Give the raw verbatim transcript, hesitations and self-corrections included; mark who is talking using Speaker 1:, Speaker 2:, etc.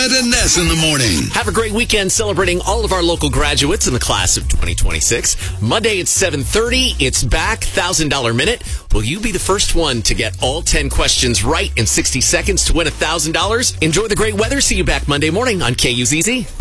Speaker 1: Ed and Ness in the morning.
Speaker 2: Have a great weekend celebrating all of our local graduates in the class of twenty twenty-six. Monday at seven thirty, it's back, one thousand dollars Minute. Will you be the first one to get all ten questions right in sixty seconds to win one thousand dollars? Enjoy the great weather. See you back Monday morning on K U Z Z.